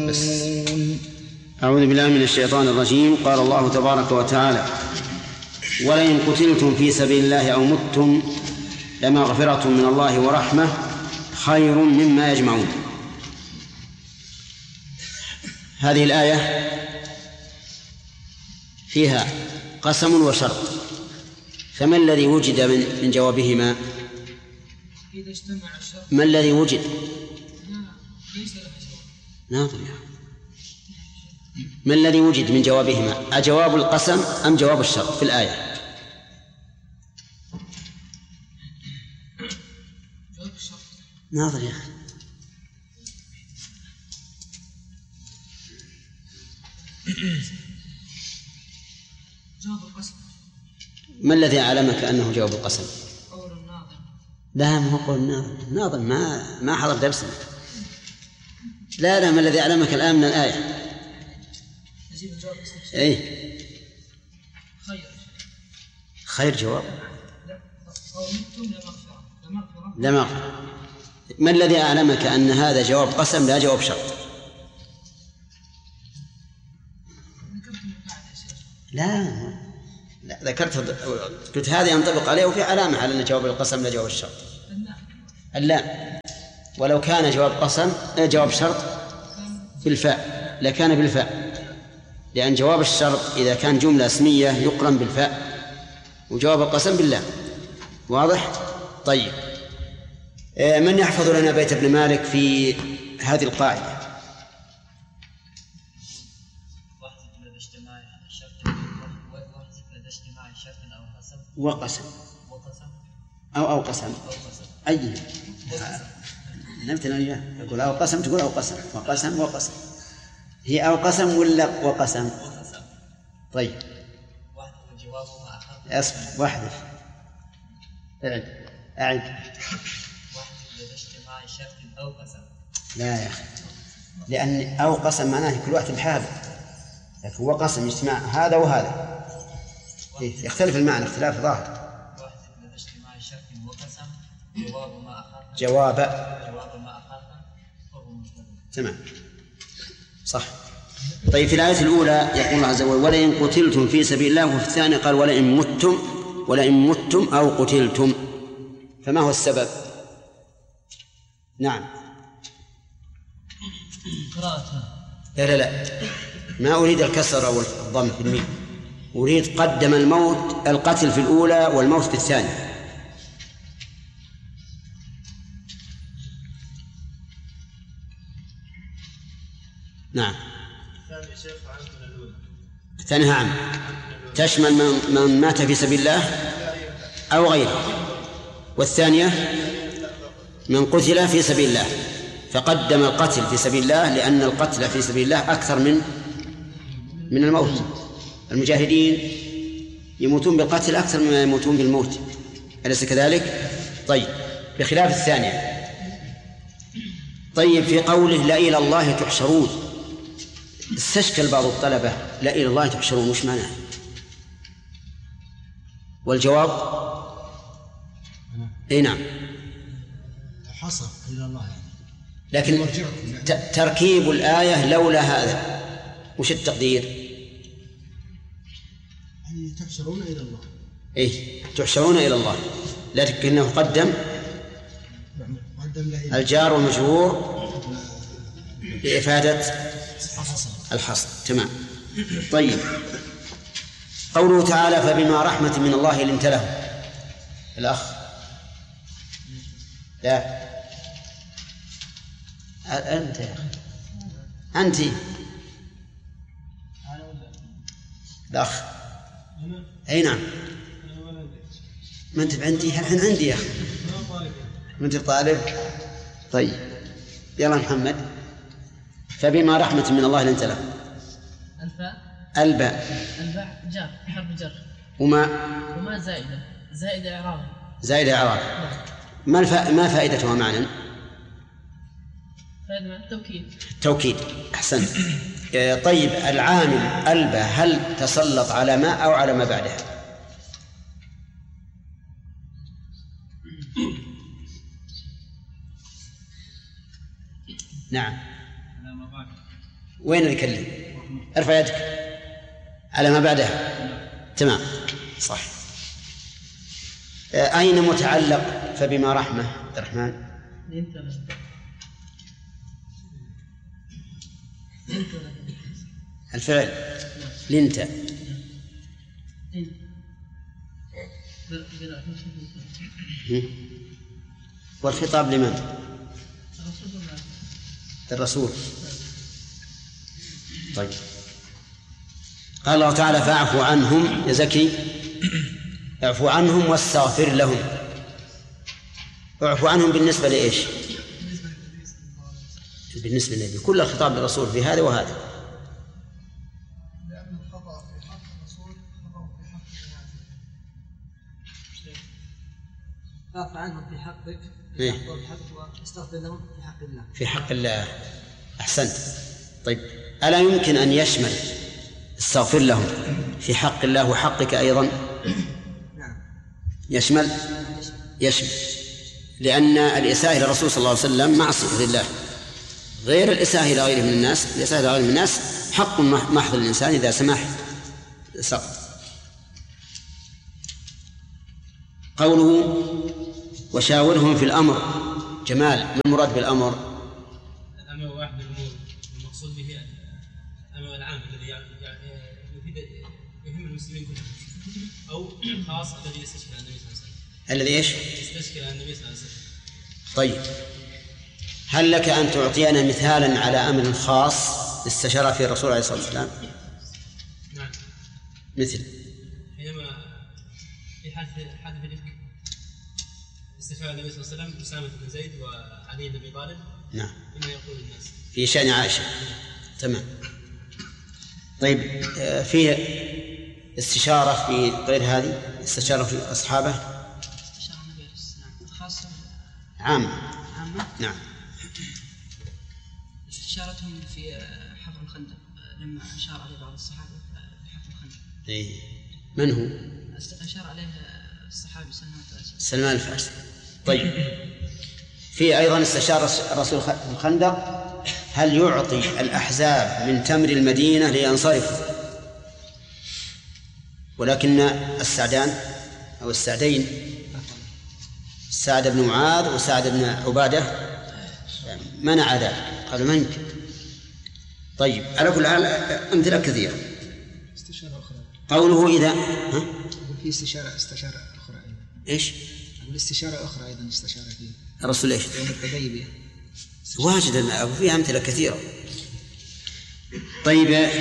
أعوذ بالله من الشيطان الرجيم. قال الله تبارك وتعالى: ولئن قتلتم في سبيل الله أو متم لمغفرة من الله ورحمة خير مما يجمعون. هذه الآية فيها قسم وشرط، فما الذي وجد من جوابهما؟ ما الذي وجد؟ ناظر. ما الذي وجد من جوابهما؟ أجواب القسم أم جواب الشرط في الآية؟ جواب الشرط. ناظر يا أخي. جواب القسم. ما الذي أعلمك أنه جواب القسم؟ قول الناظر. لا، ما هو قول الناظر. الناظر ما حضر درسنا. لا، ما الذي أعلمك الآن من الآية؟ نجيب الجواب. إيه؟ خير جواب. لمغفرة. ما الذي أعلمك أن هذا جواب قسم لا جواب شرط؟ لا ذكرت، قلت هذا ينطبق عليه وفي علامة على أن جواب القسم لا جواب الشرط. اللام. ولو كان جواب قسم جواب شرط بالفاء لكان بالفاء، لأن جواب الشرط إذا كان جملة اسمية يقرن بالفاء، وجواب القسم بالله. واضح؟ طيب، من يحفظ لنا بيت ابن مالك في هذه القاعدة؟ وقسم أو قسم أي نبتنا إياه. يقول أو قسم تقول أو قسم، وقسم هي أو قسم ولا وقسم؟ طيب أصبر واحدة. أعد. لا يا أخي، لأن أو قسم معناه كل واحد بحاله، لكن هو قسم يجتمع هذا وهذا. يختلف المعنى اختلاف ظاهر. جواب ما أخاف. تمام، صح. طيب، في الآية الأولى يقول الله عز وجل: ولئن قتلتم في سبيل الله، وفي الثانية قال: ولئن متم أو قتلتم. فما هو السبب؟ نعم. لا ما أريد الكسر أو الضم في الميم، أريد قدم القتل في الأولى والموت في الثانية. نعم. الثانية عام تشمل من مات في سبيل الله أو غيره، والثانية من قتل في سبيل الله، فقدم القتل في سبيل الله لأن القتل في سبيل الله أكثر من الموت. المجاهدين يموتون بالقتل أكثر مما يموتون بالموت، أليس كذلك؟ طيب، بخلاف الثانية. طيب، في قوله لا إلى الله تحشرون، استشكل بعض الطلبة: لا إلى الله تحشرون وش معناه؟ والجواب نعم، حصر إلى الله يعني. لكن تركيب الآية لولا هذا وش التقدير؟ يعني تحشرون إلى الله. تحشرون إلى الله، لكنه قدم الجار والمجرور لإفادة الحصر. تمام. طيب، قوله تعالى: فبما رحمة من الله لنت له. الأخ لا أنت يا أخي، أنت الأخ. أي نعم، ما أنت عندي الحين. عندي يا أخي، ما أنت طالب. طيب، يلا محمد. فبما رحمة من الله لنت له. الباء جار، حرف جر. وما زائدة إعراب. ما فائدتها معنى؟ توكيد. أحسنت. طيب، العامل الباء هل تسلط على ما أو على ما بعدها؟ نعم، وين يكلم؟ ارفع يدك على ما بعدها. تمام صح. أين متعلق فبما رحمة عبد الرحمن؟ الفعل لنت. والخطاب لمن؟ الرسول. طيب قال الله تعالى فاعفوا عنهم يا زكي، اعفوا عنهم واستغفر لهم. اعفوا عنهم بالنسبة لإيش؟ بالنسبة للنبي. كل الخطاب للرسول في هذا وهذا. لأن الخطأ في حق الرسول خطأ في حق اعف عنهم في حقك واستغفر لهم في حق الله. في حق الله. أحسنت. طيب ألا يمكن أن يشمل استغفر لهم في حق الله وحقك أيضا؟ نعم يشمل. لأن الإساءة إلى الرسول صلى الله عليه وسلم معصية لله، غير الإساءة إلى غيره من الناس. الإساءة إلى غيره من الناس حق محض للإنسان إذا سمح سقط. قوله وشاورهم في الأمر. جمال، ما المراد بالأمر؟ الأمر واحد الأمور، المقصود به الأمر العام الذي يهم المسلمين كلهم، أو الخاص الذي يستشكل على النبي صلى الله عليه وسلم. الذي إيش؟ يستشكل على النبي صلى الله عليه وسلم. طيب هل لك أن تعطينا مثالا على أمر خاص استشار فيه الرسول عليه الصلاة والسلام؟ نعم. مثل حينما في حادث الإفك استشار النبي صلى الله عليه وسلم أسامة بن زيد وعلي بن أبي طالب. نعم. بما يقول الناس في شأن عائشة. تمام. طيب في استشارة في غير هذه، استشارة في أصحابه استشار النبي عليه السلام خاصة عامة. نعم. استشارتهم في حفر الخندق لما أشار عليه بعض الصحابة في حفر الخندق. إيه. من هو؟ أشار عليه الصحابي سلمان الفارسي. طيب في أيضا استشار الرسول في الخندق هل يعطي الأحزاب من تمر المدينة لينصرفوا، ولكن السعدان أو السعدين سعد بن معاذ وسعد بن عبادة منع ذلك، قالوا ما يمكن. طيب على كل حال أمثلة كثيرة. استشارة أخرى. قوله إذا في استشارة أخرى أيضا. إيش؟ والاستشارة أخرى أيضا استشارة فيها الرسول إيش؟ يوم الحديبية. واجد فيها أمثلة كثيرة. طيب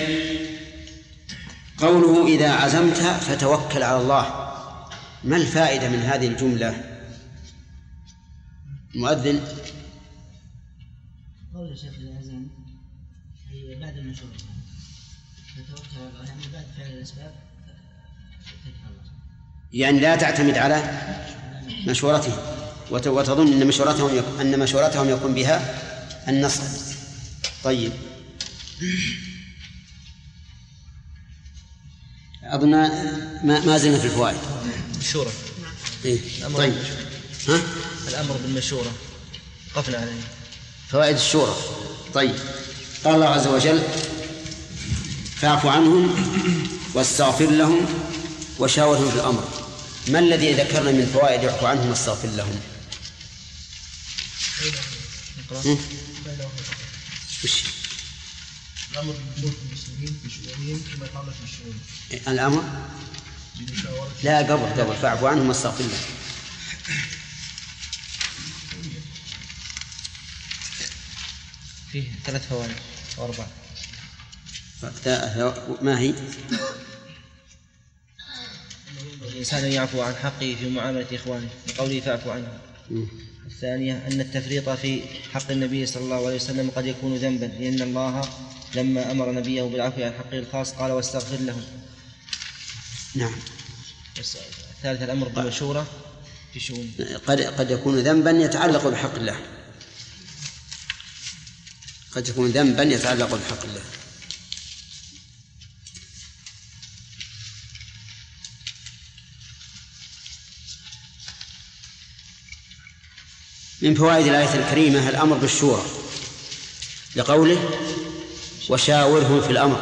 قوله إذا عزمت فتوكل على الله، ما الفائدة من هذه الجملة؟ المؤذن قول الشيخ العزم هي بعد المشورة فتوكل على الله، يعني بعد فعل الأسباب فتوكل على الله، يعني لا تعتمد على مشورته وتظن أن مشورتهم يكون بها النصر. طيب أظن ما زلنا في الفوائد. مشورة. إيه؟ طيب ها؟ الأمر بالمشورة قفنا عليه. فوائد الشورى. طيب قال الله عز وجل فاعف عنهم واستغفر لهم وشاورهم في الأمر. ما الذي ذكرنا من فوائد اعف عنهم واستغفر لهم؟ وش؟ الأمر بمشورة المسلمين في شؤونهم كما يتعلق بالشؤون. الأمر لا قبل فاعف عنهم واستغفر لهم. فيه 3 فوائد أو 4. ما هي؟ الإنسان يعفو عن حقه في معاملة إخوانه لقوله فاعفوا عنه. الثانية أن التفريط في حق النبي صلى الله عليه وسلم قد يكون ذنبا، لأن الله لما أمر نبيه بالعفو عن حقه الخاص قال واستغفر لهم. نعم. الثالث الأمر بالمشورة في شؤون قد يكون ذنبا يتعلق بحق الله. قد يكون ذنبا يتعلق بحق الله. من فوائد الآية الكريمة الأمر بالشورى لقوله وشاورهم في الأمر.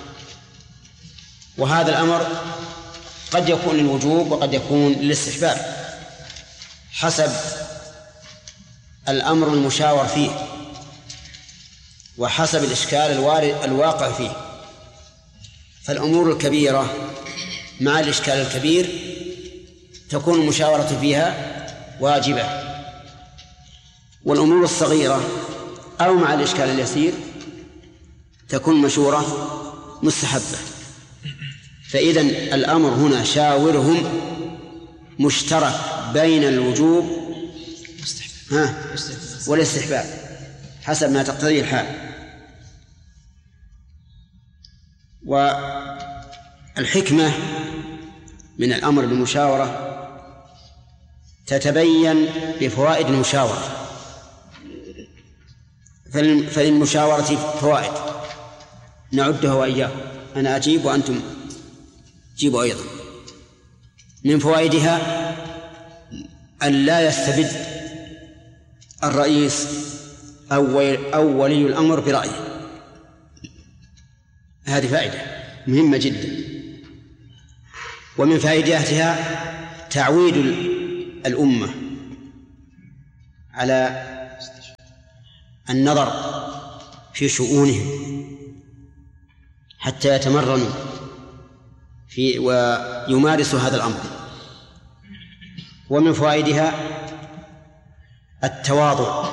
وهذا الأمر قد يكون للوجوب وقد يكون للاستحباب حسب الأمر المشاور فيه وحسب الإشكال الواقع فيه. فالأمور الكبيرة مع الإشكال الكبير تكون المشاورة فيها واجبة، والأمور الصغيرة أو مع الإشكال اليسير تكون مشورة مستحبة. فإذا الأمر هنا شاورهم مشترك بين الوجوب والاستحباب حسب ما تقتضيه الحال. والحكمة من الأمر بالمشاورة تتبين بفوائد المشاورة، فللمشاورة فوائد نعدها وإياكم، أنا أجيب وأنتم جيبوا أيضا. من فوائدها أن لا يستبد الرئيس أو ولي الأمر برأيه، هذه فائدة مهمة جدا. ومن فائدتها تعويد الأمة على النظر في شؤونهم حتى يتمرنوا ويمارسوا هذا الأمر. ومن فوائدها التواضع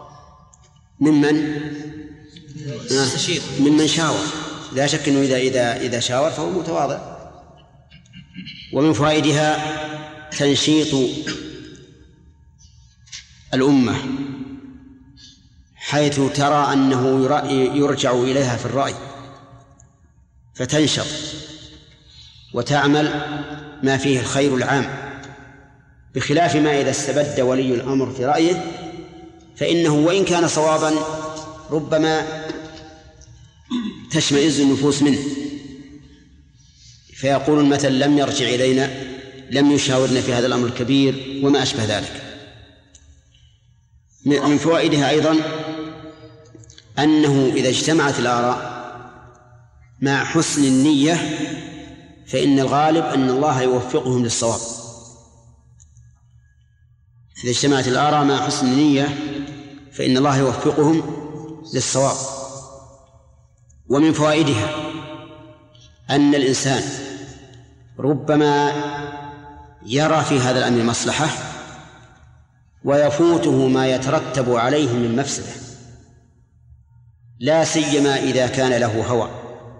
ممن شاور، لا شك أنه إذا شاور فهو متواضع. ومن فوائدها تنشيط الأمة حيث ترى أنه يرجع إليها في الرأي فتنشط وتعمل ما فيه الخير العام، بخلاف ما إذا استبد ولي الأمر في رأيه فإنه وإن كان صوابا ربما تشمئز النفوس منه، فيقول المثل لم يرجع إلينا، لم يشاورنا في هذا الأمر الكبير وما أشبه ذلك. من فوائدها أيضا أنه إذا اجتمعت الآراء مع حسن النية فإن الغالب أن الله يوفقهم للصواب. إذا اجتمعت الآراء مع حسن النية فإن الله يوفقهم للصواب. ومن فوائدها أن الإنسان ربما يرى في هذا الأمر مصلحة ويفوته ما يترتب عليه من مفسدة، لا سيما إذا كان له هوى،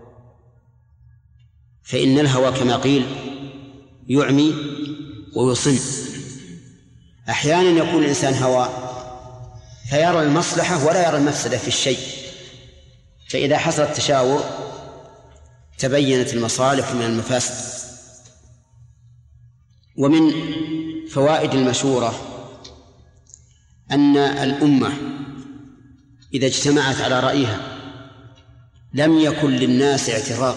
فإن الهوى كما قيل يعمي ويصم. أحيانا يكون الإنسان هوى فيرى المصلحة ولا يرى المفسدة في الشيء، فإذا حصل التشاور تبينت المصالح من المفاسد. ومن فوائد المشورة أن الأمة إذا اجتمعت على رأيها لم يكن للناس اعتراض.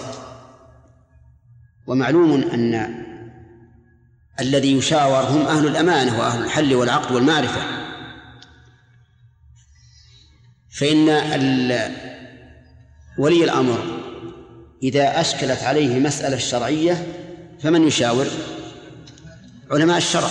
ومعلوم أن الذي يشاور هم أهل الأمانة وأهل الحل والعقد والمعرفة، فإن ولي الأمر إذا أشكلت عليه مسألة شرعية فمن يشاور؟ علماء الشرع.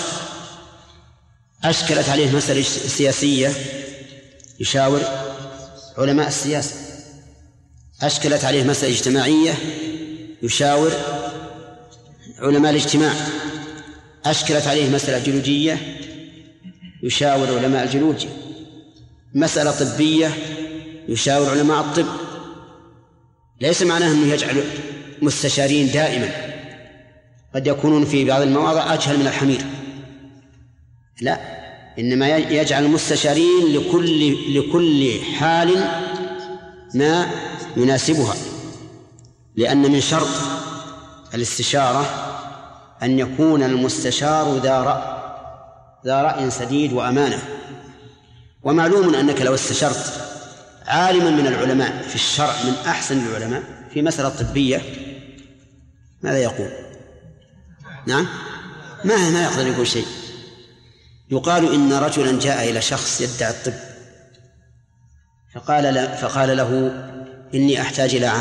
أشكلت عليه مسألة سياسية يشاور علماء السياسة. أشكلت عليه مسألة اجتماعية يشاور علماء الاجتماع. أشكلت عليه مسألة جيولوجية يشاور علماء الجيولوجيا. مسألة طبية يشاور علماء الطب. ليس معناه أنه يجعل مستشارين دائما، قد يكونون في بعض المواضع أجهل من الحمير، لا، إنما يجعل المستشارين لكل حال ما يناسبها، لأن من شرط الاستشارة أن يكون المستشار ذا رأي سديد وأمانة. ومعلوم أنك لو استشرت عالما من العلماء في الشرع من أحسن العلماء في مسألة طبية ماذا يقول؟ نعم، ما يقدر يقول شيء. يقال إن رجلا جاء إلى شخص يدعي الطب فقال له إني أحتاج إلى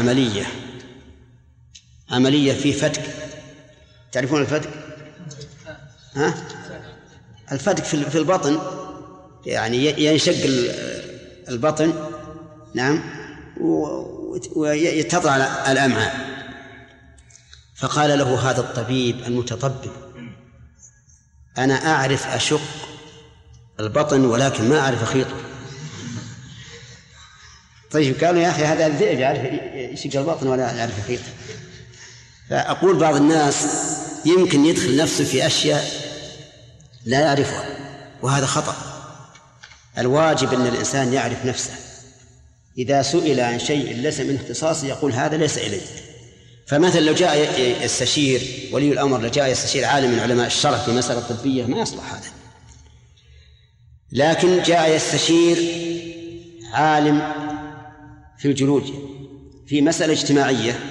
عملية في فتك. تعرفون الفتك؟ ها؟ الفتك في البطن، يعني ينشق البطن، نعم، ويتطلع الأمعاء. فقال له هذا الطبيب المتطبب: أنا أعرف أشق البطن ولكن ما أعرف أخيطه. طيب قالوا: يا أخي هذا الذئب يعرف يشق البطن ولا يعرف يخيطه. فأقول بعض الناس يمكن يدخل نفسه في أشياء لا يعرفها، وهذا خطأ. الواجب أن الإنسان يعرف نفسه. إذا سئل عن شيء ليس من اختصاصه يقول هذا ليس إلي. فمثلا لو جاء يستشير ولي الأمر، لو جاء يستشير عالم من علماء الشرع في مسألة طبية ما يصلح هذا. لكن جاء يستشير عالم في الجيولوجيا في مسألة اجتماعية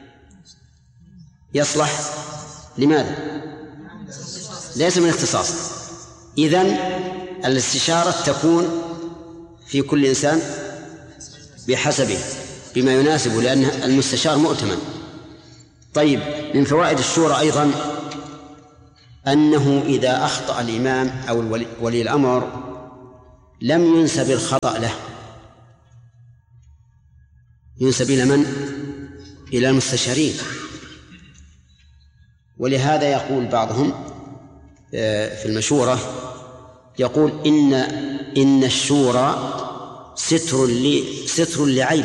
يصلح. لماذا؟ ليس من اختصاصه. إذن الاستشارة تكون في كل إنسان بحسبه بما يناسبه، لأن المستشار مؤتمن. طيب، من فوائد الشورى أيضا أنه إذا أخطأ الإمام أو ولي الأمر لم ينسب الخطأ له، ينسب إلى من؟ إلى المستشارين. ولهذا يقول بعضهم في المشورة، يقول إن الشورى ستر لعيب.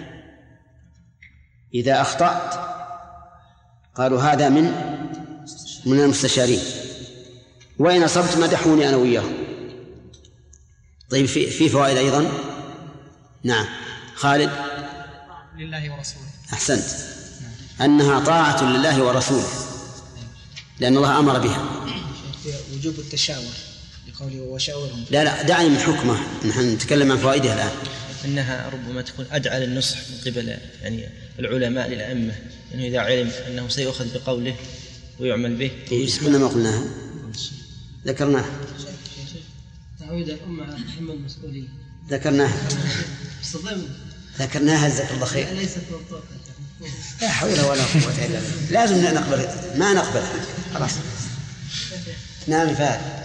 إذا أخطأت قالوا هذا من المستشارين، وإن أصبت مدحوني أنا وياه. طيب، في فوائد أيضا. نعم، خالد. لله ورسوله. أحسنت. أنها طاعة لله ورسوله لأن الله أمر بها. وجوب التشاور لقوله وشاورهم. لا دعني من حكمه، نحن نتكلم عن فوائدها الآن. إنها ربما تكون أدعى للنصح من قبل يعني العلماء للأئمة، إنه إذا علم أنه سيؤخذ بقوله ويعمل به. كنا ما قلناها، ذكرناها. تعويد الأمة على تحمل المسؤولية ذكرناها. ذكرناها، جزاك الله خير. ليست منطقة. لا حول ولا قوة إلا بالله. لازم نقبل، ما نقبل خلاص. نعم فهد.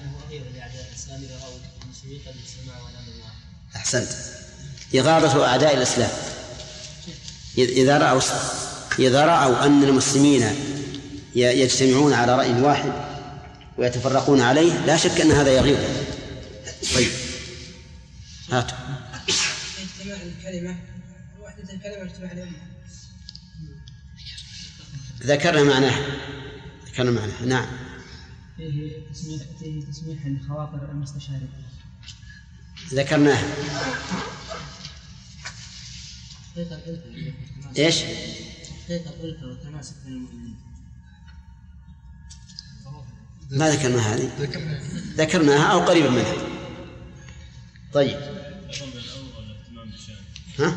أحسنت. إغاظة أعداء الإسلام إذا رأوا أن المسلمين يجتمعون على رأي واحد ويتفرقون عليه، لا شك أن هذا يغيظ. طيب، هاتوا. اجتماع الكلمة، وحدة الكلمة اجتماع الأمة. ذكرنا معناه. نعم. فيه تسميح لخواطر المستشارين. ذكرناه. ايش؟ حقيقة الألفة والتماسك بين المؤمنين. ما ذكرنا هذه؟ ذكرناها أو قريبا منها. طيب. ها؟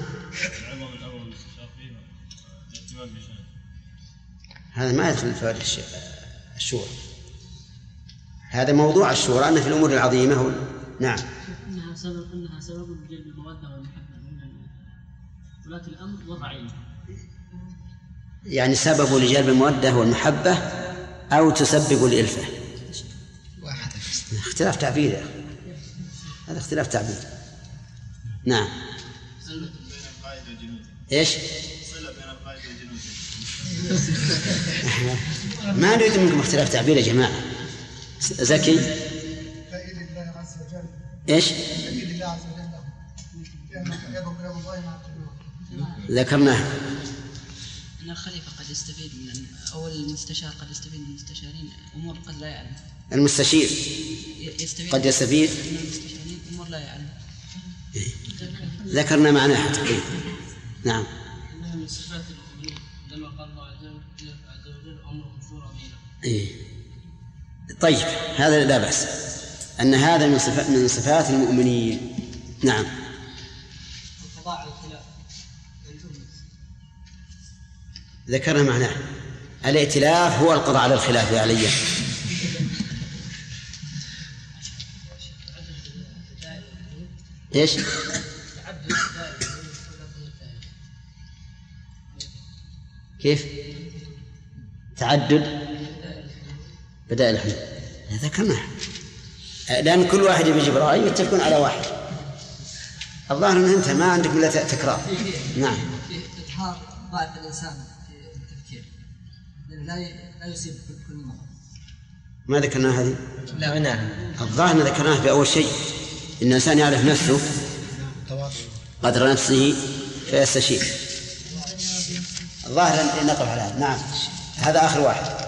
هذا ما يدخل في الشورى. هذا موضوع الشورى أن في الأمور العظيمة. نعم. إنها سبب لجلب المودة والمحبة من ولاة الأمر والرعية. يعني سبب لجلب المودة والمحبة أو تسبب الإلفة. اختلاف تعبير يا أخي، هذا اختلاف تعبير. نعم. إيش؟ صلة بين القائد وجنوده. ما نريد منكم اختلاف تعبير يا جماعة. زكي. تأييد الله عز وجل. إيش؟ تأييد الله عز وجل يضرب الله مع الجنود. ذكرناه. أن الخليفة قد يستفيد من أو المستشار قد يستفيد من المستشارين أمور قد لا يعلم. المستشير قد يستفيد من المستشارين أمور لا يعلم. ذكرنا معناها تقريبا. نعم. إنها من صفات المؤمنين لما قال الله عز وجل أمرهم شورى بينهم. طيب، هذا لا بأس أن هذا من صفات المؤمنين. نعم. القضاء على الخلاف. ذكرنا معناه. الائتلاف هو القضاء على الخلاف يا علي. ايش؟ كيف؟ تعدد بدائل الحمد ذكرناه، لأن كل واحد يجيب رأي يتفقون على واحد. الظاهر أن أنت ما عندك إلا تكرار. نعم. إظهار ضعف الإنسان في التفكير لا يصيب كل مرة. ما ذكرنا هذه؟ لا نعم. الظاهر أن ذكرناه في أول شيء، إن الإنسان يعرف نفسه قدر نفسه فيستشير. الظاهر أن نقف على هذا. نعم هذا آخر واحد.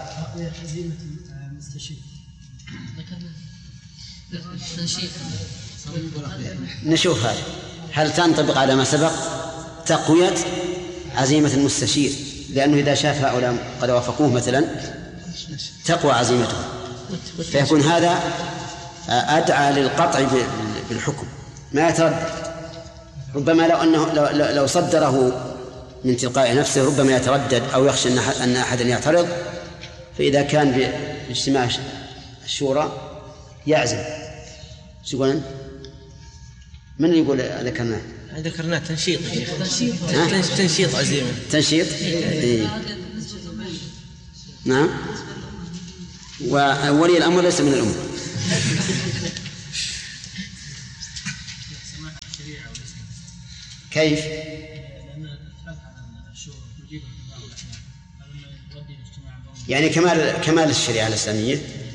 نشوف هذا هل تنطبق على ما سبق تقوية عزيمة المستشير، لأنه إذا شاف هؤلاء قد وافقوه مثلا تقوى عزيمته، فيكون هذا أدعى للقطع بالحكم ما يتردد. ربما لو صدره من تلقاء نفسه ربما يتردد أو يخشى أن أحدا يعترض، فإذا كان باجتماع الشورى يعزم. شو يقول؟ من اللي يقول ذكرناه تنشيط. تنشيط عزيمة. تنشيط. نعم. وولي الأمر ليس من الأمة. كيف؟ يعني كمال الشريعة الإسلامية.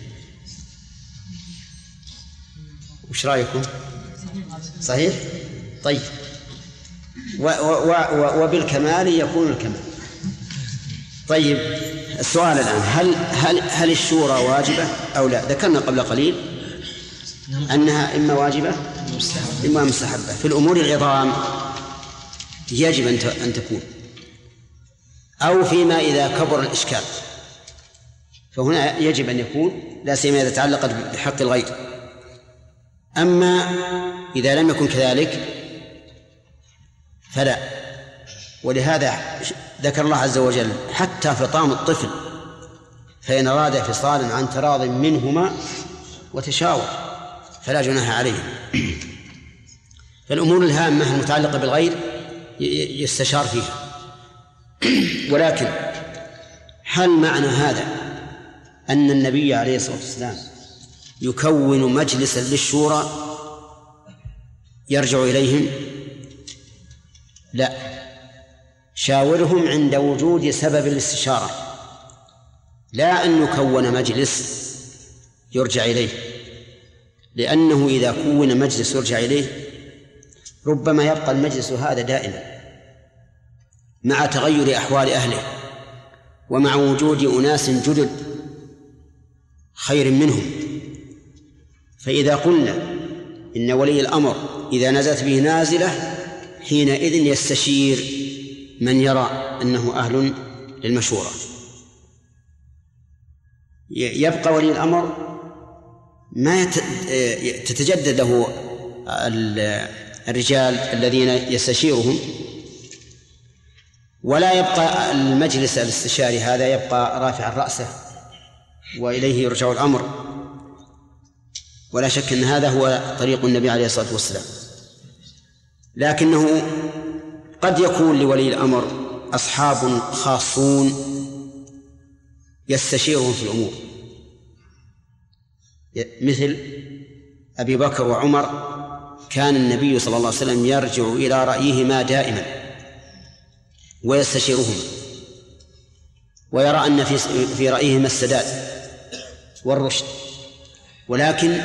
وش رأيكم؟ صحيح؟ طيب. وبالكمال يكون الكمال. طيب السؤال الآن هل الشورى واجبة أو لا؟ ذكرنا قبل قليل أنها إما واجبة إما مستحبة. في الأمور العظام يجب أن تكون، أو فيما إذا كبر الإشكال فهنا يجب أن يكون، لا سيما إذا تعلقت بحق الغير. أما إذا لم يكن كذلك فلا. ولهذا ذكر الله عز وجل حتى فطام الطفل فإن أراد فصالا عن تراض منهما وتشاور فلا جناح عليهم. فالأمور الهامة المتعلقة بالغير يستشار فيها. ولكن هل معنى هذا أن النبي عليه الصلاة والسلام يكون مجلسا للشورى يرجع إليهم؟ لا، شاورهم عند وجود سبب الاستشارة، لا أن يكون مجلس يرجع إليه، لأنه إذا كون مجلس يرجع إليه ربما يبقى المجلس هذا دائما مع تغير أحوال أهله ومع وجود أناس جدد خير منهم. فإذا قلنا إن ولي الأمر إذا نزلت به نازلة حينئذ يستشير من يرى أنه أهل للمشورة. يبقى ولي الأمر ما تتجدد له الرجال الذين يستشيرهم، ولا يبقى المجلس الاستشاري هذا يبقى رافعا رأسه وإليه يرجع الأمر. ولا شك أن هذا هو طريق النبي عليه الصلاة والسلام. لكنه قد يكون لولي الأمر أصحاب خاصون يستشيرهم في الأمور، مثل أبي بكر وعمر كان النبي صلى الله عليه وسلم يرجع إلى رأيهما دائما ويستشيرهما ويرى أن في رأيهما السداد والرشد، ولكن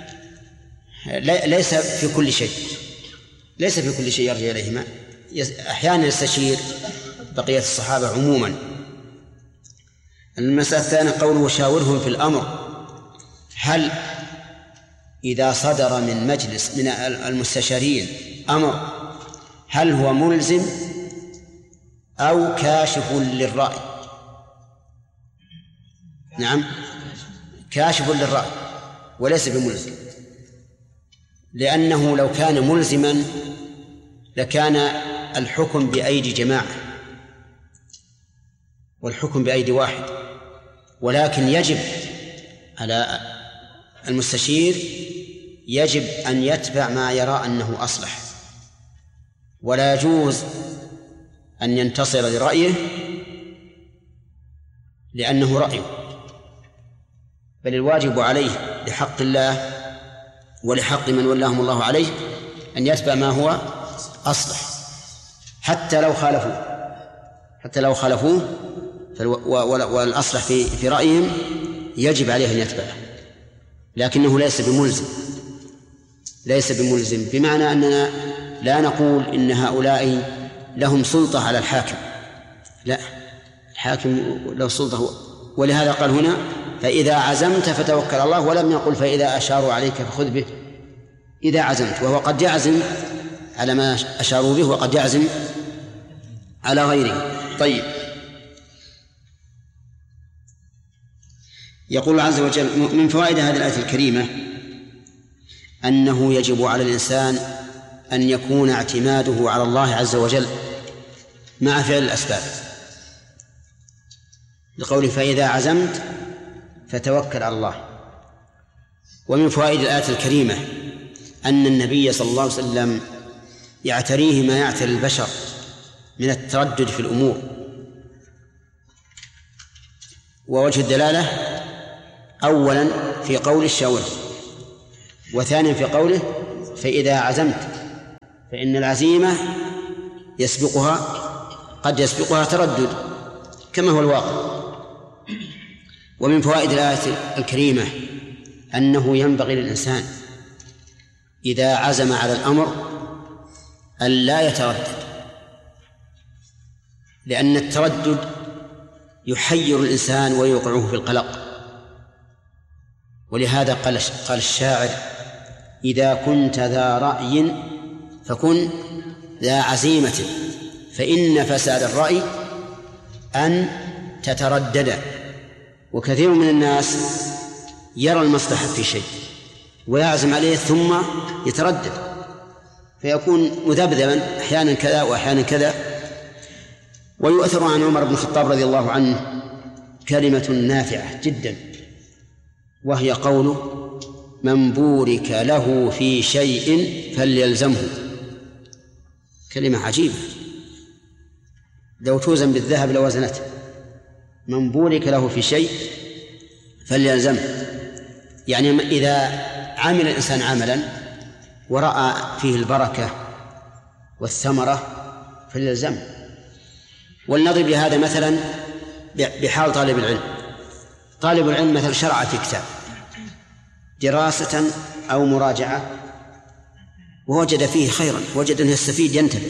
ليس في كل شيء يرجع إليهما. أحيانا يستشير بقية الصحابة عموما. المسألة الثانية قوله وشاورهم في الأمر، هل إذا صدر من مجلس من المستشارين أمر هل هو ملزم أو كاشف للرأي؟ نعم، كاشف للرأي وليس بملزم، لأنه لو كان ملزما لكان الحكم بأيدي جماعة والحكم بأيدي واحد. ولكن يجب على المستشير يجب أن يتبع ما يرى أنه أصلح، ولا يجوز أن ينتصر لرأيه لأنه رأيه، بل الواجب عليه لحق الله ولحق من ولاهم الله عليه أن يتبع ما هو أصلح حتى لو خالفوه والأصلح في رأيهم يجب عليه أن يتبعه، لكنه ليس بملزم بمعنى أننا لا نقول إن هؤلاء لهم سلطة على الحاكم، لا، الحاكم له سلطة، ولهذا قال هنا فإذا عزمت فتوكل على الله، ولم يقل فإذا أشاروا عليك فخذ به. إذا عزمت، وهو قد يعزم على ما أشاروا به وقد يعزم على غيره. طيب، يقول عز وجل من فوائد هذه الآية الكريمة أنه يجب على الإنسان أن يكون اعتماده على الله عز وجل مع فعل الأسباب، لقوله فإذا عزمت فتوكل على الله. ومن فوائد الآية الكريمة أن النبي صلى الله عليه وسلم يعتريه ما يعتري البشر من التردد في الأمور، ووجه الدلالة أولا في قول الشاور، وثانيا في قوله فإذا عزمت، فإن العزيمة قد يسبقها تردد كما هو الواقع. ومن فوائد الآية الكريمة أنه ينبغي للإنسان إذا عزم على الأمر أن لا يتردد، لأن التردد يحير الإنسان ويوقعه في القلق. ولهذا قال الشاعر إذا كنت ذا رأي فكن ذا عزيمة، فإن فساد الرأي أن تتردد. وكثير من الناس يرى المصلحة في شيء ويعزم عليه ثم يتردد، فيكون مذبذبا أحيانا كذا وأحيانا كذا. ويؤثر عن عمر بن الخطاب رضي الله عنه كلمة نافعة جدا، وهي قوله من بورك له في شيء فليلزمه. كلمة عجيبة لو توزن بالذهب لوزنته. من بورك له في شيء فليلزمه، يعني إذا عمل الإنسان عملا ورأى فيه البركة والثمرة فليلزمه. ولنضرب لهذا مثلا بحال طالب العلم. طالب العلم مثلا شرع في كتاب دراسة أو مراجعة ووجد فيه خيرا، وجد أنه يستفيد ينتبه،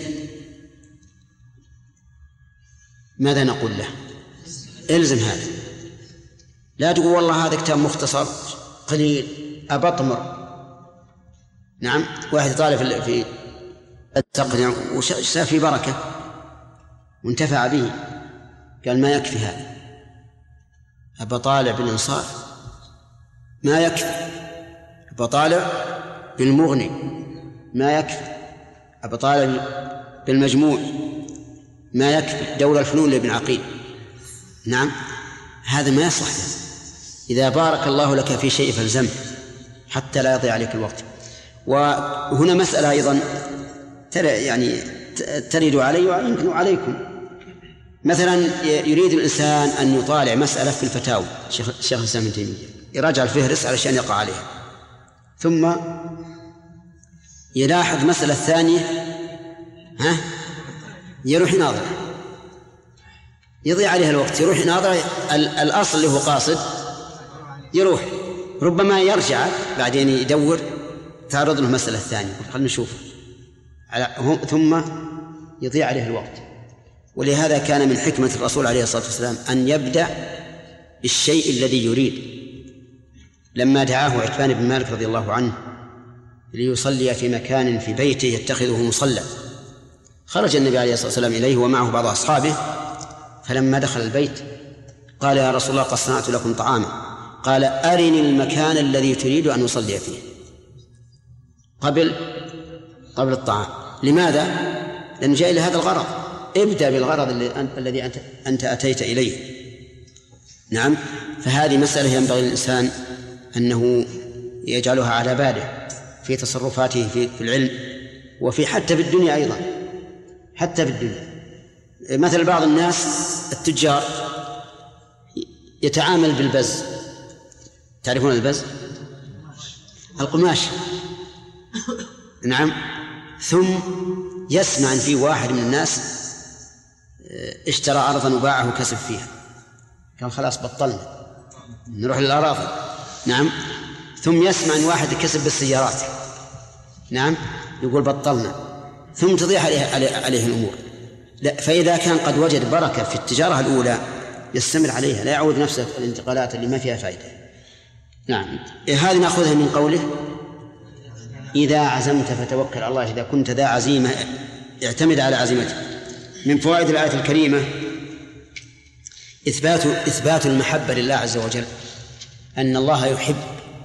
ماذا نقول له؟ إلزم هذا، لا تقول والله هذا كتاب مختصر قليل أبطمر. نعم، واحد طالب في التقنية وشاف في بركة وانتفع به، قال ما يكفي هذا، أبا طالع بالإنصاف، ما يكفي، أبا طالع بالمغني، ما يكفي، أبا طالع بالمجموع، ما يكفي، دور الفنون لابن عقيل. نعم، هذا ما يصلح. إذا بارك الله لك في شيء فالزمه حتى لا يضيع عليك الوقت. وهنا مسألة أيضا ترد علي ويمكن عليكم. مثلا يريد الإنسان أن يطالع مسألة في الفتاوى الشيخ الإسلام ابن تيمية، يراجع الفهرس علشان يقع عليها، ثم يلاحظ مسألة ثانية يروح يناظر، يضيع عليها الوقت، يروح يناظر الأصل اللي هو قاصد يروح، ربما يرجع بعدين يدور تعرض له مسألة ثانية خلنا نشوف، ثم يضيع عليه الوقت. ولهذا كان من حكمة الرسول عليه الصلاة والسلام أن يبدأ بالشيء الذي يريد. لما دعاه عتبان بن مالك رضي الله عنه ليصلي في مكان في بيته يتخذه مصلى، خرج النبي عليه الصلاة والسلام إليه ومعه بعض أصحابه، فلما دخل البيت قال يا رسول الله قد صنعت لكم طعاما، قال أرني المكان الذي تريد أن أصلي فيه قبل الطعام. لماذا؟ لأن جاء إلى هذا الغرض، ابدأ بالغرض الذي أنت أتيت إليه. نعم، فهذه مسألة ينبغي للإنسان أنه يجعلها على باله في تصرفاته في العلم وفي حتى في الدنيا أيضا، حتى في الدنيا. مثل بعض الناس التجار يتعامل بالبز، تعرفون البز؟ القماش، نعم. ثم يسمع أن في واحد من الناس اشترى أرضا وباعه وكسب فيها، قال خلاص بطلنا نروح للأراضي، نعم. ثم يسمع أن واحد كسب بالسيارات، نعم، يقول بطلنا، ثم تضيع عليه الأمور. لا، فإذا كان قد وجد بركة في التجارة الأولى يستمر عليها، لا يعود نفسه الانتقالات اللي ما فيها فائدة. نعم. هذه نأخذها من قوله إذا عزمت فتوكل على الله، إذا كنت ذا عزيمة اعتمد على عزيمتك. من فوائد الآية الكريمة إثبات المحبة لله عز وجل، أن الله يحب.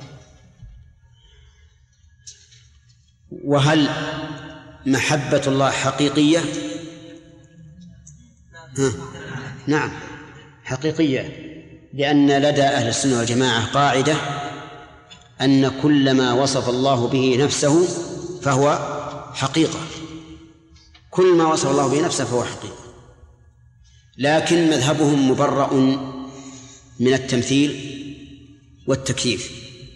وهل محبة الله حقيقية؟ نعم حقيقية، لأن لدى أهل السنة والجماعة قاعدة أن كل ما وصف الله به نفسه فهو حقيقة، كل ما وصف الله به نفسه فهو حقيقة. لكن مذهبهم مبرأ من التمثيل والتكييف،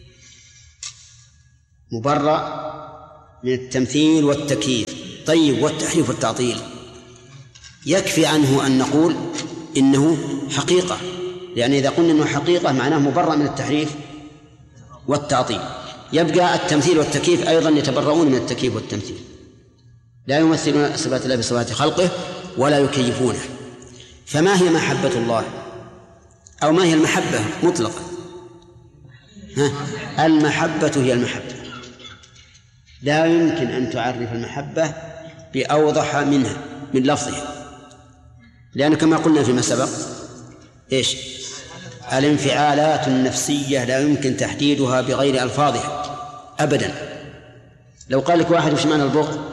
مبرأ من التمثيل والتكييف. طيب، والتحريف والتعطيل يكفي عنه أن نقول إنه حقيقة، لأن إذا قلنا إنه حقيقة معناه مبرأ من التحريف والتعطيل. يبقى التمثيل والتكييف أيضا يتبرؤون من التكييف والتمثيل، لا يمثلون صفات الله بصفات خلقه ولا يكيفونه. فما هي محبة الله، أو ما هي المحبة مطلقا؟ المحبة هي المحبة، لا يمكن أن تعرف المحبة بأوضح منها من لفظها، لأن كما قلنا فيما سبق إيش؟ الانفعالات النفسية لا يمكن تحديدها بغير ألفاظها أبدا. لو قال لك واحد وش معنى البغض؟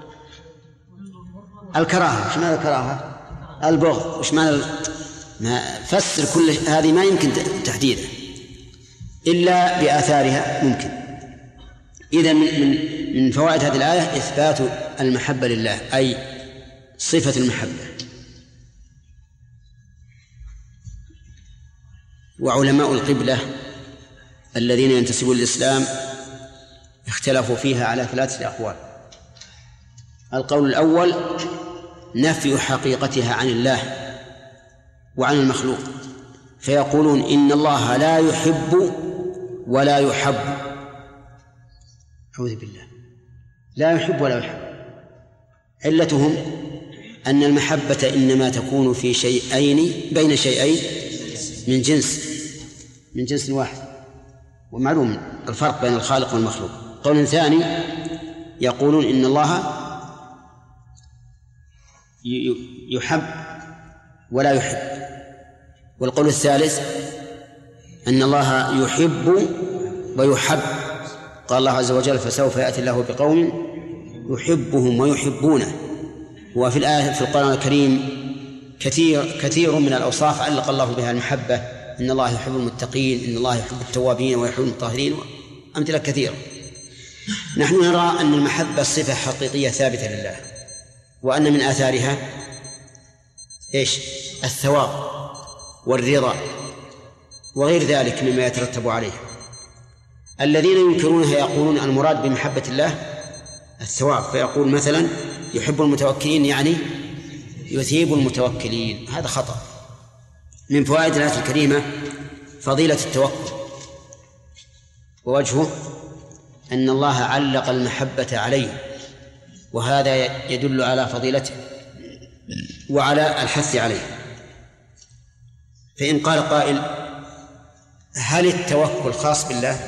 الكراهة. وش معنى الكراهة؟ البغض. وش معنى ما فسر كل هذه ما يمكن تحديدها إلا بآثارها ممكن. إذن من فوائد هذه الآية إثبات المحبة لله، أي صفة المحبة. وعلماء القبلة الذين ينتسبون للإسلام اختلفوا فيها على 3 أقوال. القول الأول نفي حقيقتها عن الله وعن المخلوق، فيقولون إن الله لا يحب ولا يحب. أعوذ بالله، لا يحب ولا يحب. علتهم أن المحبة إنما تكون في شيئين، بين شيئين من جنس واحد، ومعلوم الفرق بين الخالق والمخلوق. قول ثاني يقولون إن الله يحب ولا يحب. والقول الثالث أن الله يحب ويحب. قال الله عز وجل فسوف يأتي الله بقوم يحبهم ويحبونه. وفي الآية في القرآن الكريم كثير من الأوصاف علق الله بها المحبة، إن الله يحب المتقين، إن الله يحب التوابين ويحب المطهرين، أمثلة كثيرة. نحن نرى أن المحبة صفة حقيقية ثابتة لله، وأن من آثارها إيش؟ الثواب والرضا وغير ذلك مما يترتب عليه. الذين ينكرونها يقولون المراد بمحبة الله الثواب، فيقول مثلا يحب المتوكلين يعني يثيب المتوكلين، هذا خطأ. من فوائد الآية الكريمة فضيلة التوكل، ووجهه أن الله علق المحبة عليه، وهذا يدل على فضيلته وعلى الحث عليه. فإن قال قائل هل التوكل خاص بالله؟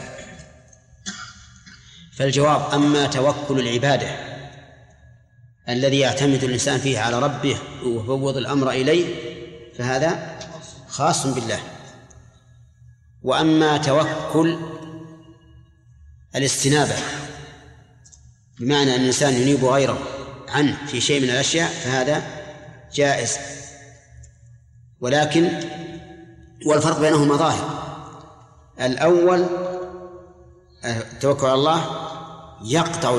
فالجواب أما توكل العبادة الذي يعتمد الإنسان فيه على ربه ويفوض الأمر إليه فهذا خاص بالله. وأما توكل الاستنابة بمعنى أن الإنسان ينيب غيره عنه في شيء من الأشياء فهذا جائز، ولكن والفرق بينهما ظاهر. الأول التوكل على الله يقطع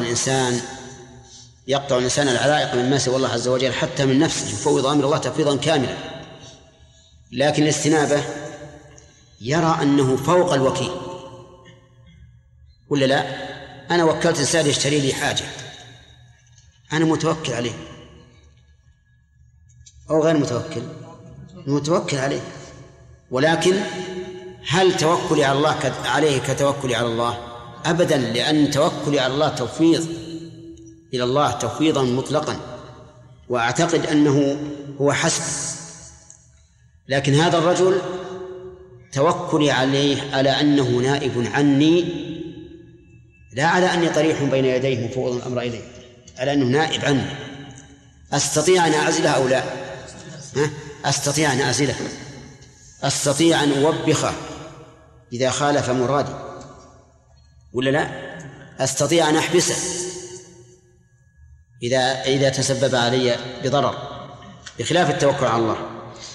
الإنسان العلائق من ما سوى الله عز وجل حتى من نفسه، يفوض أمر الله تفويضا كاملا. لكن الاستنابة يرى أنه فوق الوكيل ولا لا؟ أنا وكلت إنسان يشتري لي حاجة، أنا متوكل عليه أو غير متوكل؟ متوكل عليه، ولكن هل توكلي على الله عليه كتوكلي على الله؟ أبدا، لأن توكلي على الله تفويض إلى الله تفويضا مطلقا، وأعتقد أنه هو حسب. لكن هذا الرجل توكلي عليه على أنه نائب عني، لا على أني طريح بين يديه مفوض الأمر إليه، على أنه نائب عني. أستطيع أن أعزله أو لا؟ أستطيع أن أعزله، أستطيع أن أوبخه إذا خالف مرادي ولا لا؟ أستطيع أن أحبسه إذا تسبب علي بضرر، بخلاف التوكل على الله.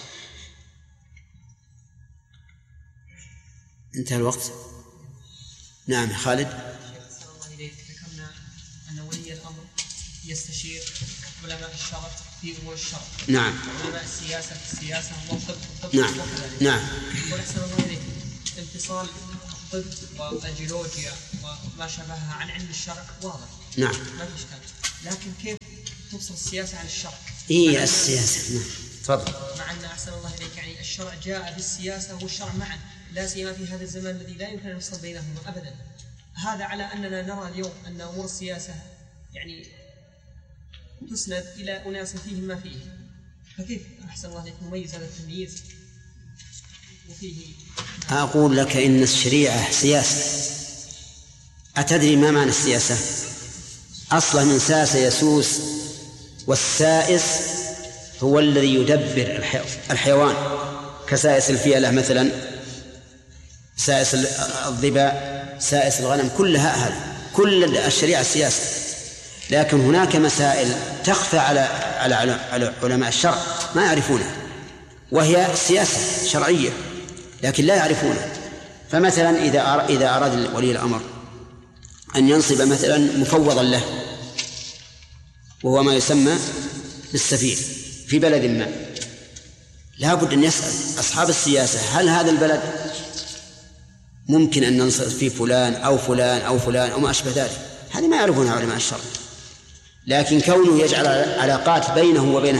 انتهى الوقت. نعم خالد. أحسن الله إليك، ذكرنا أن ولي الأمر يستشير علماء الشرع في أمور الشرع. نعم. علماء السياسة في السياسة والطب. نعم. نعم. وأحسن الله إليك، انفصال الطب والجيولوجيا وما شابهها عن علم الشرع واضح. نعم. ما في إشكال، لكن كيف تفصل السياسة عن الشرع؟ إيه السياسة. نعم. تفضل. مع أن أحسن الله إليك يعني الشرع جاء بالسياسة والشرع معا، لا سيما في هذا الزمان الذي لا يمكن أن نفصل بينهما أبدا. هذا على أننا نرى اليوم أن أمور السياسة يعني تسند إلى أناس فيهم ما فيه، فكيف أحسن الله إليك نميز هذا التمييز وفيه؟ أقول لك إن الشريعة سياسة. أتدري ما معنى السياسة؟ أصلا من ساس يسوس، والسائس هو الذي يدبر الحيوان، كسائس الفيلة مثلا، سائس الظباء، سائس الغنم، كلها هذه، كل الشريعة سياسة. لكن هناك مسائل تخفى على علماء الشرع ما يعرفونها، وهي سياسة شرعية لكن لا يعرفونها. فمثلا إذا أراد ولي الأمر أن ينصب مثلا مفوضا له، وهو ما يسمى بالسفير في بلد ما، لا بد أن يسأل أصحاب السياسة هل هذا البلد ممكن أن ننصب فيه فلان أو فلان أو فلان أو ما أشبه ذلك. هذه ما يعرفونها علماء الشرع. لكن كونه يجعل علاقات بينه وبين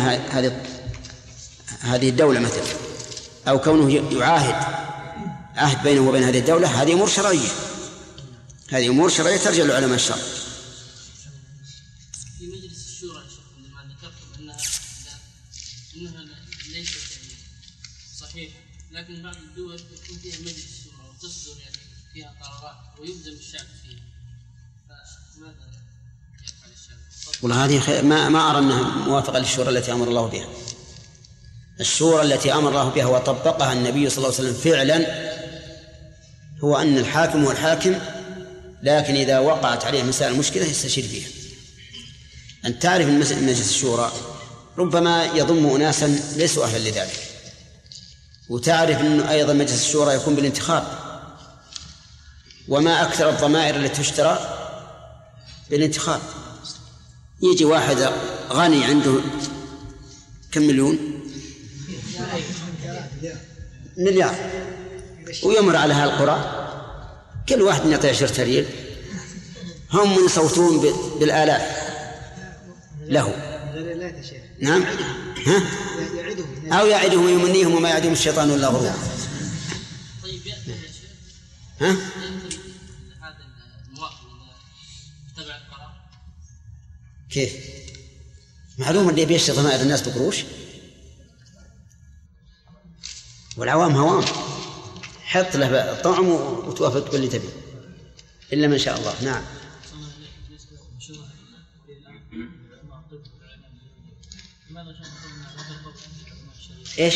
هذه الدولة مثلا، أو كونه يعاهد عهد بينه وبين هذه الدولة، هذه أمور شرعية، هذه أمور شرعية ترجع لعلماء الشرع. في مجلس الشورى عندما ذكرتم أنها ليست يعني صحيحة، لكن بعض الدول يكون فيها مجلس الشورى وتصدر يعني فيها قرارات ويلزم الشعب فيها، فماذا يفعل الشعب؟ والله هذه ما أرى أنها موافقة للشورى التي أمر الله بها. الشورى التي أمر الله بها وطبقها النبي صلى الله عليه وسلم فعلا هو أن الحاكم هو الحاكم، لكن إذا وقعت عليه مسائل المشكلة يستشير فيها. أن تعرف أن مجلس الشورى ربما يضم أناسا ليسوا أهلا لذلك، وتعرف أنه أيضا مجلس الشورى يكون بالانتخاب، وما أكثر الضمائر التي تشترى بالانتخاب. يجي واحد غني عنده كم مليار ويمر على هالقرى، كل واحد يعطي 10 ريال، هم يصوتون بالآلاف له. نعم. أو يعدهم ويمنيهم وما يعدهم الشيطان إلا غرورا. طيب يأتي ها؟ هذا المواطن إذا تبع القرار كيف؟ معلوم اللي بيشتري ضمائر الناس بقروش، والعوام هوام، حط له طعم وتوافق باللي تبي إلا من شاء الله. نعم. إيش؟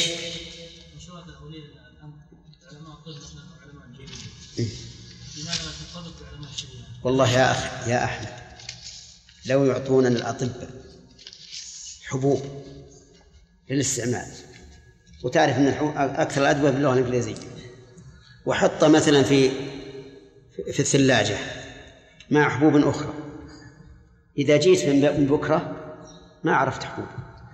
والله يا أحمد لو يعطوننا الأطباء حبوب للاستعمال، وتعرف أن أكثر الأدوية باللغة الإنجليزية، وحط مثلا في الثلاجة مع حبوب أخرى، إذا جيت من بكرة ما عرفت حبوب،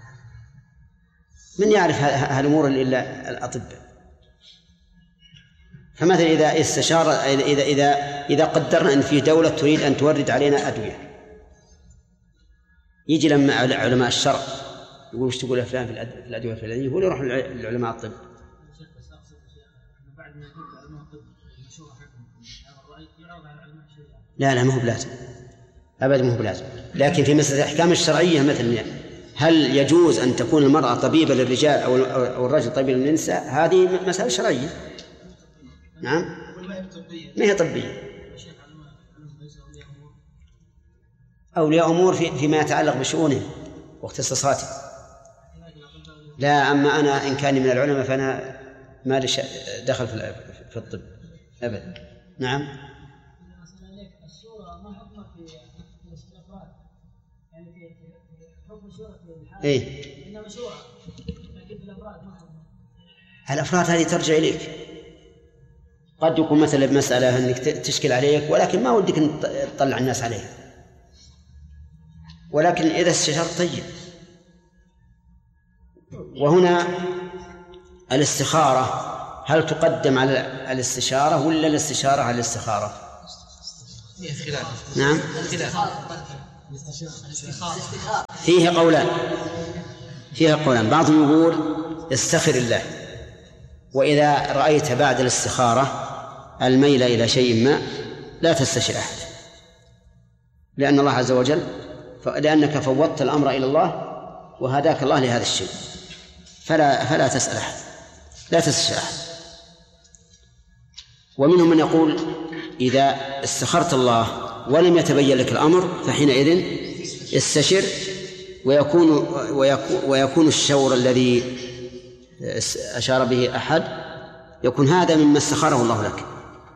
من يعرف هالأمور إلا الأطباء؟ فمثلا إذا استشار إذا قدرنا أن في دولة تريد أن تورد علينا أدوية، يجي لما علماء الشرع يقول وش تقول فلان في الأدوية الفلانية، هو يروح لعلماء الطب. لا ما هو بلازم أبدا، ما هو بلازم. لكن في مسألة الأحكام الشرعية مثلا هل يجوز أن تكون المرأة طبيبة للرجال أو الرجل طبيب للنساء، هذه مسألة شرعية. نعم ما هي طبية، أولياء أمور فيما يتعلق بشؤونهم واختصاصاتهم. لا، أما أنا إن كان من العلماء فأنا ما لي دخل في الطب أبدا. نعم. الصورة ما حكمها في الافراد، يعني في حكم الصورة في الحال، إيه؟ إنما صورة، لكن في الافراد ما حكمها. الافراد هذه ترجع اليك. قد يكون مثلا بمسألة انك تشكل عليك ولكن ما ودك ان تطلع الناس عليها، ولكن اذا استشرت طيب. وهنا الاستخارة هل تقدم على الاستشارة ولا الاستشارة على الاستخارة؟ نعم فيه قولان. بعضهم يقول استخر الله، وإذا رأيت بعد الاستخارة الميل إلى شيء ما لا تستشير أحد، لأن الله عز وجل لأنك فوضت الأمر إلى الله وهداك الله لهذا الشيء، فلا تسأل أحد، لا تستشير أحد. ومنهم من يقول إذا استخرت الله ولم يتبين لك الأمر فحينئذ استشر، ويكون الشور الذي أشار به أحد يكون هذا مما استخاره الله لك.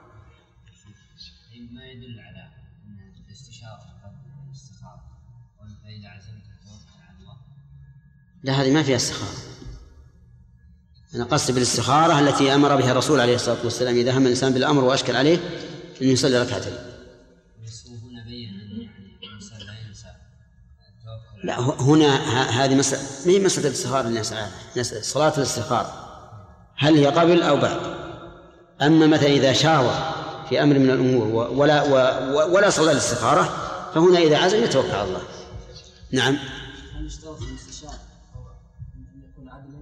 ما يدل على أن الاستشارة قبل الاستخارة، وإذا عزمت توكل على الله. لا، هذه ما فيها استخارة. أنا قصدي بالاستخارة التي أمر بها الرسول عليه الصلاة والسلام إذا هم الإنسان بالأمر وأشكل عليه أن يصلي ركعتين. هنا بين أن الإنسان لا ينسى التوكل. لا، هنا هذه مسألة ما هي مسألة الاستخارة الناس، صلاة الاستخارة هل هي قبل أو بعد؟ أما مثلا إذا شاور في أمر من الأمور ولا صلى الاستخارة فهنا إذا عزم يتوكل على الله. نعم. هل يشترط الاستشارة أن يكون عدلا؟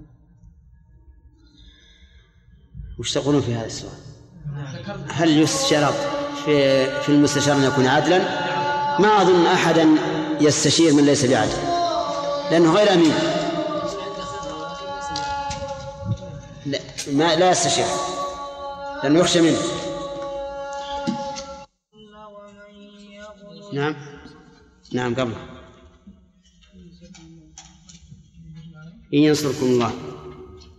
وش تقولون في هذا السؤال؟ هل يشترط في المستشار أن يكون عدلا؟ ما أظن أحدا يستشير من ليس بعدل، لأنه غير أمين. لا يستشير لأنه يخشى منه. نعم قبل إن ينصركم الله